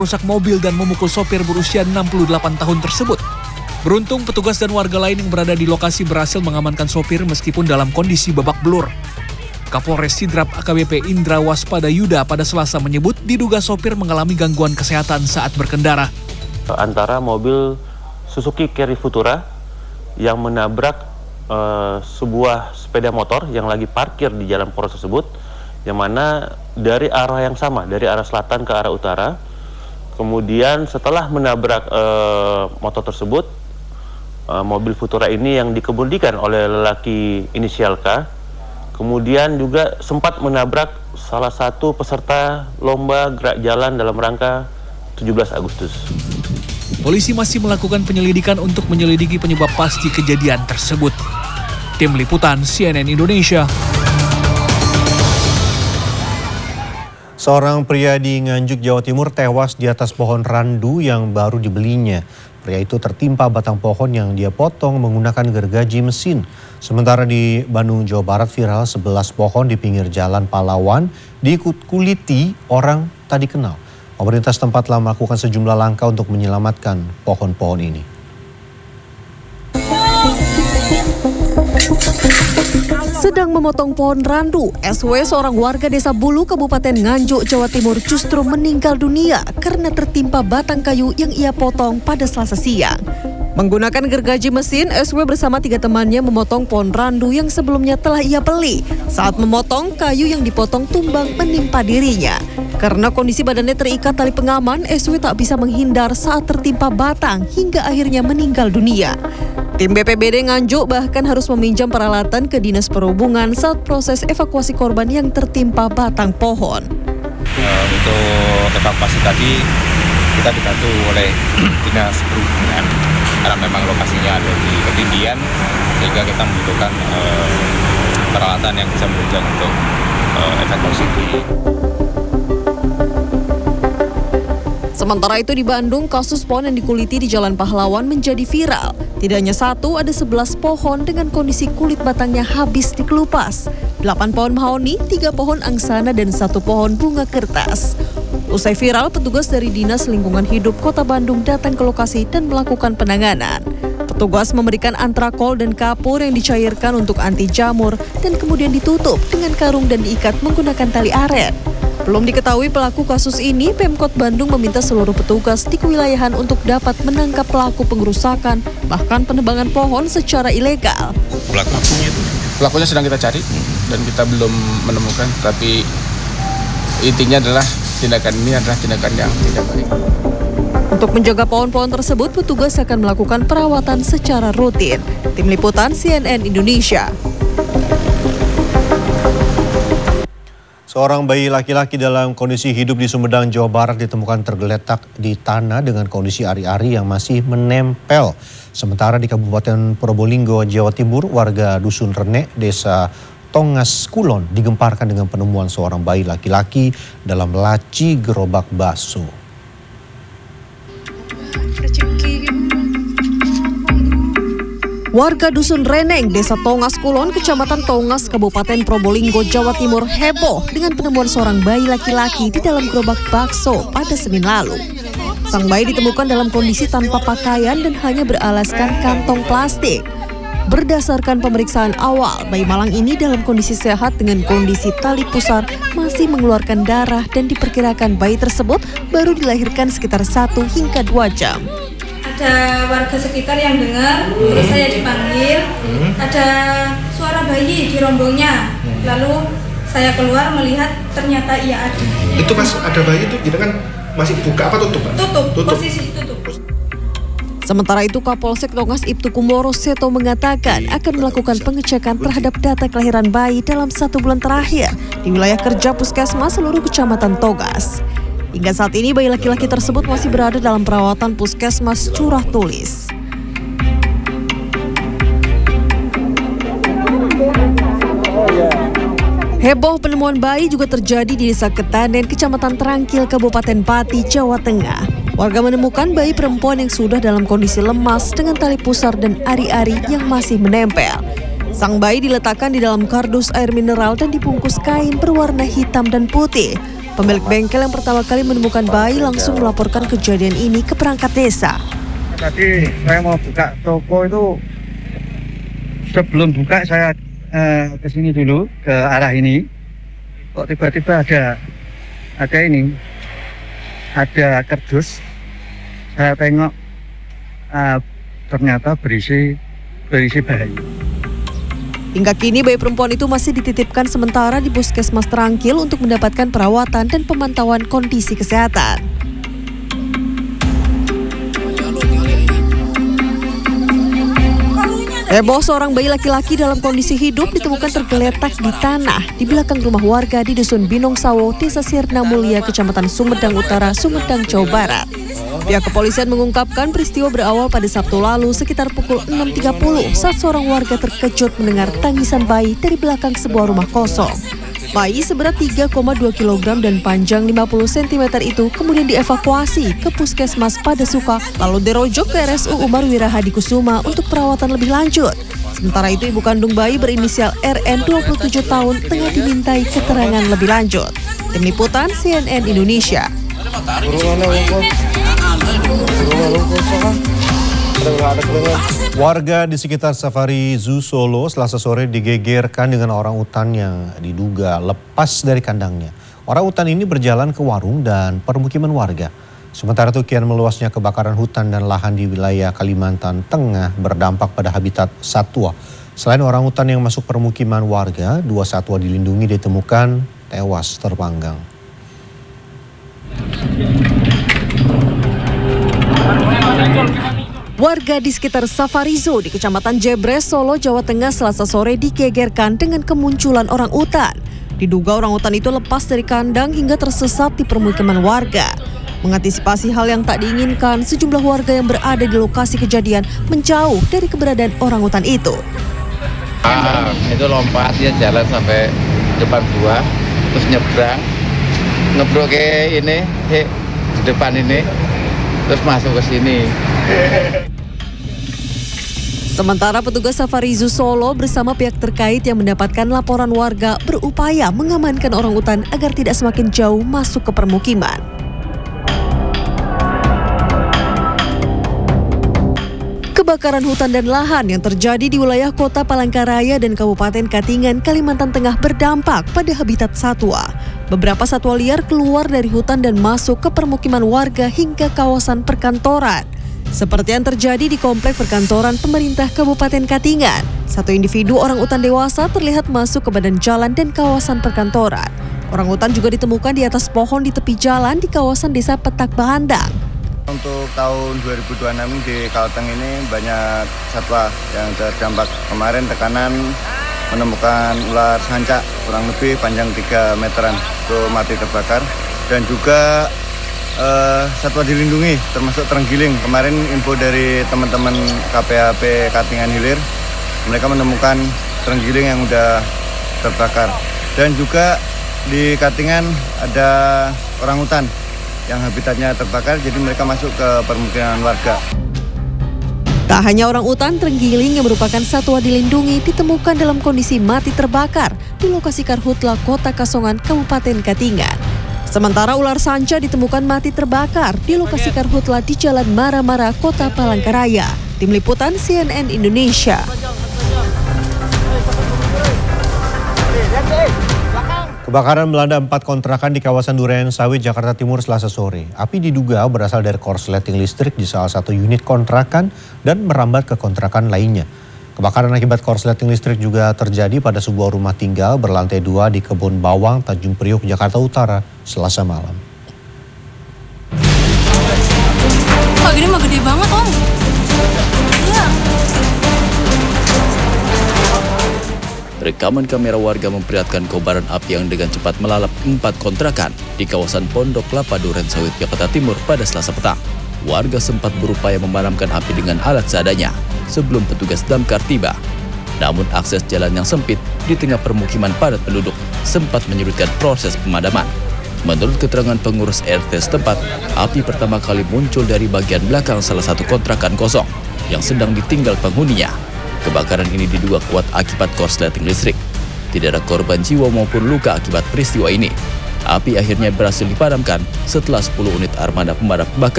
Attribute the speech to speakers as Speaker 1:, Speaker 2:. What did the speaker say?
Speaker 1: rusak mobil dan memukul sopir berusia 68 tahun tersebut. Beruntung petugas dan warga lain yang berada di lokasi berhasil mengamankan sopir meskipun dalam kondisi babak belur. Kapolres Sidrap AKBP Indra Waspada Yuda pada Selasa menyebut diduga sopir mengalami gangguan kesehatan saat berkendara.
Speaker 2: Antara mobil Suzuki Carry Futura yang menabrak sebuah sepeda motor yang lagi parkir di jalan poros tersebut, yang mana dari arah yang sama, dari arah selatan ke arah utara. Kemudian setelah menabrak motor tersebut, mobil Futura ini yang dikemudikan oleh lelaki inisial K, kemudian juga sempat menabrak salah satu peserta lomba gerak jalan dalam rangka 17 Agustus.
Speaker 1: Polisi masih melakukan penyelidikan untuk menyelidiki penyebab pasti kejadian tersebut. Tim Liputan CNN Indonesia.
Speaker 3: Seorang pria di Nganjuk, Jawa Timur tewas di atas pohon randu yang baru dibelinya. Pria itu tertimpa batang pohon yang dia potong menggunakan gergaji mesin. Sementara di Bandung, Jawa Barat viral 11 pohon di pinggir jalan Pahlawan dikuliti orang tak dikenal. Pemerintah setempat telah melakukan sejumlah langkah untuk menyelamatkan pohon-pohon ini.
Speaker 4: Sedang memotong pohon randu, SW seorang warga desa Bulu, Kabupaten Nganjuk, Jawa Timur justru meninggal dunia karena tertimpa batang kayu yang ia potong pada Selasa siang. Menggunakan gergaji mesin, SW bersama 3 temannya memotong pohon randu yang sebelumnya telah ia beli. Saat memotong, kayu yang dipotong tumbang menimpa dirinya. Karena kondisi badannya terikat tali pengaman, SW tak bisa menghindar saat tertimpa batang hingga akhirnya meninggal dunia. Tim BPBD Nganjuk bahkan harus meminjam peralatan ke Dinas Perhubungan saat proses evakuasi korban yang tertimpa batang pohon.
Speaker 5: Untuk evakuasi tadi kita dibantu oleh Dinas Perhubungan karena memang lokasinya ada di ketinggian sehingga kita membutuhkan peralatan yang bisa menunjang untuk evakuasi itu.
Speaker 4: Sementara itu di Bandung, kasus pohon yang dikuliti di Jalan Pahlawan menjadi viral. Tidak hanya satu, ada 11 pohon dengan kondisi kulit batangnya habis dikelupas. 8 pohon mahoni, 3 pohon angsana, dan 1 pohon bunga kertas. Usai viral, petugas dari Dinas Lingkungan Hidup Kota Bandung datang ke lokasi dan melakukan penanganan. Petugas memberikan antrakol dan kapur yang dicairkan untuk anti jamur dan kemudian ditutup dengan karung dan diikat menggunakan tali aret. Belum diketahui pelaku kasus ini, Pemkot Bandung meminta seluruh petugas di kewilayahan untuk dapat menangkap pelaku pengerusakan, bahkan penebangan pohon secara ilegal.
Speaker 5: Pelakunya sedang kita cari dan kita belum menemukan, tapi intinya adalah tindakan ini adalah tindakan yang tidak baik.
Speaker 4: Untuk menjaga pohon-pohon tersebut, petugas akan melakukan perawatan secara rutin. Tim Liputan CNN Indonesia.
Speaker 3: Seorang bayi laki-laki dalam kondisi hidup di Sumedang, Jawa Barat ditemukan tergeletak di tanah dengan kondisi ari-ari yang masih menempel. Sementara di Kabupaten Probolinggo, Jawa Timur, warga Dusun Renek, Desa Tongas Kulon digemparkan dengan penemuan seorang bayi laki-laki dalam laci gerobak bakso.
Speaker 4: Warga Dusun Reneng, Desa Tongas Kulon, Kecamatan Tongas, Kabupaten Probolinggo, Jawa Timur heboh dengan penemuan seorang bayi laki-laki di dalam gerobak bakso pada Senin lalu. Sang bayi ditemukan dalam kondisi tanpa pakaian dan hanya beralaskan kantong plastik. Berdasarkan pemeriksaan awal, bayi malang ini dalam kondisi sehat dengan kondisi tali pusar masih mengeluarkan darah dan diperkirakan bayi tersebut baru dilahirkan sekitar 1 hingga 2 jam.
Speaker 6: Ada warga sekitar yang dengar, terus saya dipanggil, ada suara bayi di rombongnya, lalu saya keluar melihat ternyata ia ada.
Speaker 7: Itu pas ada bayi itu kita kan masih buka apa tutup?
Speaker 6: Tutup. Posisi tutup.
Speaker 4: Sementara itu Kapolsek Tongas Ibtu Kumoro Seto mengatakan akan melakukan pengecekan terhadap data kelahiran bayi dalam 1 bulan terakhir di wilayah kerja Puskesmas seluruh Kecamatan Tongas. Hingga saat ini bayi laki-laki tersebut masih berada dalam perawatan Puskesmas Curah Tulis. Heboh penemuan bayi juga terjadi di Desa Ketanen, Kecamatan Trangkil, Kabupaten Pati, Jawa Tengah. Warga menemukan bayi perempuan yang sudah dalam kondisi lemas dengan tali pusar dan ari-ari yang masih menempel. Sang bayi diletakkan di dalam kardus air mineral dan dibungkus kain berwarna hitam dan putih. Pemilik bengkel yang pertama kali menemukan bayi langsung melaporkan kejadian ini ke perangkat desa.
Speaker 8: Tadi saya mau buka toko itu, sebelum buka saya ke sini dulu, ke arah ini. Kok tiba-tiba ada kardus. Saya tengok ternyata berisi bayi.
Speaker 4: Hingga kini bayi perempuan itu masih dititipkan sementara di Puskesmas Trangkil untuk mendapatkan perawatan dan pemantauan kondisi kesehatan. Heboh, seorang bayi laki-laki dalam kondisi hidup ditemukan tergeletak di tanah di belakang rumah warga di Dusun Binong Sawo, Desa Sirna Mulia, Kecamatan Sumedang Utara, Sumedang, Jawa Barat. Pihak kepolisian mengungkapkan peristiwa berawal pada Sabtu lalu sekitar pukul 6.30 saat seorang warga terkejut mendengar tangisan bayi dari belakang sebuah rumah kosong. Bayi seberat 3,2 kg dan panjang 50 cm itu kemudian dievakuasi ke Puskesmas Padasuka lalu dirojok ke RSU Umar Wirahadi Kusuma untuk perawatan lebih lanjut. Sementara itu ibu kandung bayi berinisial RN 27 tahun tengah dimintai keterangan lebih lanjut. Tim Liputan CNN Indonesia.
Speaker 3: Warga di sekitar Safari Zoo Solo Selasa sore digegerkan dengan orang utan yang diduga lepas dari kandangnya. Orang utan ini berjalan ke warung dan permukiman warga. Sementara itu kian meluasnya kebakaran hutan dan lahan di wilayah Kalimantan Tengah berdampak pada habitat satwa. Selain orang utan yang masuk permukiman warga, 2 satwa dilindungi ditemukan tewas terpanggang.
Speaker 4: Warga di sekitar Safari Zoo di Kecamatan Jebres, Solo, Jawa Tengah Selasa sore digegerkan dengan kemunculan orang utan. Diduga orang utan itu lepas dari kandang hingga tersesat di permukiman warga. Mengantisipasi hal yang tak diinginkan, sejumlah warga yang berada di lokasi kejadian menjauh dari keberadaan orang utan itu.
Speaker 5: Itu lompat, dia jalan sampai depan gua, terus nyebrang, ngebrok ke ini, di depan ini, terus masuk ke sini.
Speaker 4: Sementara petugas Safari Zoo Solo bersama pihak terkait yang mendapatkan laporan warga berupaya mengamankan orang utan agar tidak semakin jauh masuk ke permukiman. Kebakaran hutan dan lahan yang terjadi di wilayah Kota Palangkaraya dan Kabupaten Katingan, Kalimantan Tengah berdampak pada habitat satwa. Beberapa satwa liar keluar dari hutan dan masuk ke permukiman warga hingga kawasan perkantoran. Seperti yang terjadi di komplek perkantoran pemerintah Kabupaten Katingan. Satu individu orang utan dewasa terlihat masuk ke badan jalan dan kawasan perkantoran. Orang utan juga ditemukan di atas pohon di tepi jalan di kawasan Desa Petak Bahandang.
Speaker 9: Untuk tahun 2026 di Kalteng ini banyak satwa yang terdampak. Kemarin tekanan menemukan ular sancak kurang lebih panjang 3 meteran itu mati terbakar, dan juga satwa dilindungi termasuk terenggiling. Kemarin info dari teman-teman KPHP Katingan Hilir, mereka menemukan terenggiling yang udah terbakar. Dan juga di Katingan ada orangutan yang habitatnya terbakar, jadi mereka masuk ke permukiman warga.
Speaker 4: Tak hanya orang utan, terenggiling yang merupakan satwa dilindungi ditemukan dalam kondisi mati terbakar di lokasi Karhutla, Kota Kasongan, Kabupaten Katingan. Sementara ular sanca ditemukan mati terbakar di lokasi Karhutla di Jalan Mara-Mara, Kota Palangkaraya. Tim Liputan CNN Indonesia.
Speaker 3: Kebakaran melanda 4 kontrakan di kawasan Duren Sawit, Jakarta Timur Selasa sore. Api diduga berasal dari korsleting listrik di salah satu unit kontrakan dan merambat ke kontrakan lainnya. Kebakaran akibat korsleting listrik juga terjadi pada sebuah rumah tinggal berlantai 2 di Kebun Bawang, Tanjung Priok, Jakarta Utara, Selasa malam.
Speaker 10: Kok gini mah gede banget, Om? Iya.
Speaker 11: Rekaman kamera warga memperlihatkan kobaran api yang dengan cepat melalap 4 kontrakan di kawasan Pondok Kelapa, Duren Sawit, Jakarta Timur pada Selasa petang. Warga sempat berupaya memadamkan api dengan alat seadanya sebelum petugas damkar tiba. Namun akses jalan yang sempit di tengah permukiman padat penduduk sempat menyulitkan proses pemadaman. Menurut keterangan pengurus RT setempat, api pertama kali muncul dari bagian belakang salah satu kontrakan kosong yang sedang ditinggal penghuninya. Kebakaran ini diduga kuat akibat korsleting listrik. Tidak ada korban jiwa maupun luka akibat peristiwa ini. Api akhirnya berhasil dipadamkan setelah 10 unit armada pemadam kebakaran